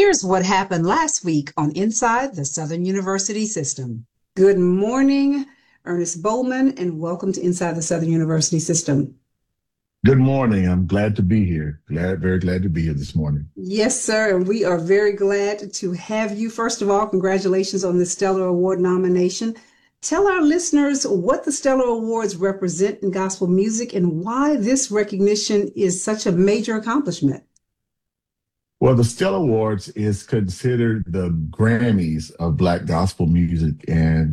Here's what happened last week on Inside the Southern University System. Good morning, Ernest Bowman, and welcome to Inside the Southern University System. Good morning. I'm glad to be here. Very glad to be here this morning. Yes, sir, and we are very glad to have you. First of all, congratulations on the Stellar Award nomination. Tell our listeners what the Stellar Awards represent in gospel music and why this recognition is such a major accomplishment. Well, the Stellar Awards is considered the Grammys of Black gospel music, and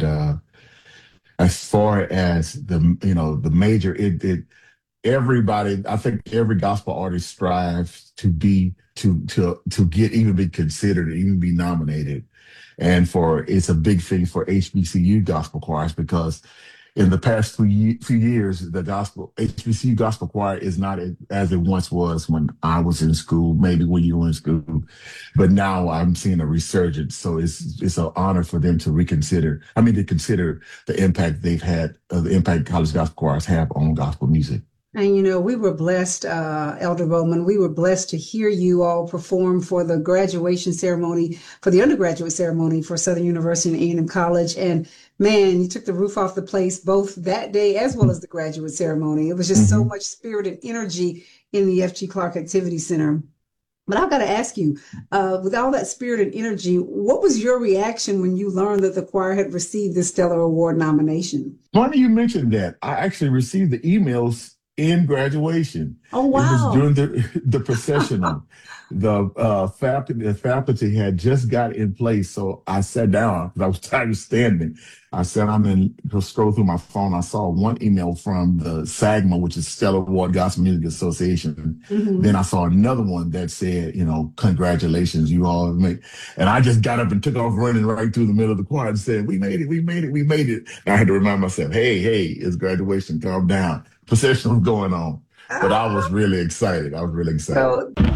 as far as the major, it everybody, I think every gospel artist strives to be to get even be considered, even be nominated, and for it's a big thing for HBCU gospel choirs because in the past few years, the gospel HBCU gospel choir is not as it once was when I was in school, maybe when you were in school, but now I'm seeing a resurgence. So it's an honor for them to reconsider. I mean, to consider the impact they've had, the impact college gospel choirs have on gospel music. And we were blessed, Elder Bowman, we were blessed to hear you all perform for the graduation ceremony, for the undergraduate ceremony for Southern University and A&M College. And man, you took the roof off the place both that day as well as the graduate ceremony. It was just so much spirit and energy in the F.G. Clark Activity Center. But I've got to ask you, with all that spirit and energy, what was your reaction when you learned that the choir had received the Stellar Award nomination? Funny you mentioned that. I actually received the emails in graduation. Oh, wow. It was during the processional. The faculty had just got in place, so I sat down because I was tired of standing. I sat down and scrolled through my phone. I saw one email from the SAGMA, which is Stellar Award Gospel Music Association. Then I saw another one that said, congratulations, you all made. And I just got up and took off running right through the middle of the choir and said, we made it, we made it, we made it. And I had to remind myself, hey, it's graduation, calm down. Procession was going on. But I was really excited. So